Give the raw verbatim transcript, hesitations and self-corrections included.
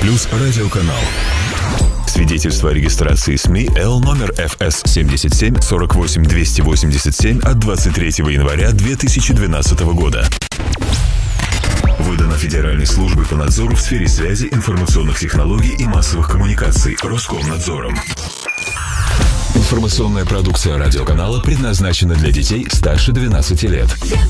плюс радиоканал. Свидетельство о регистрации СМИ Л номер эф эс семьдесят семь сорок восемь двести восемьдесят семь от двадцать третьего января две тысячи двенадцатого года. Выдано Федеральной службой по надзору в сфере связи, информационных технологий и массовых коммуникаций Роскомнадзором. Информационная продукция радиоканала предназначена для детей старше двенадцати лет.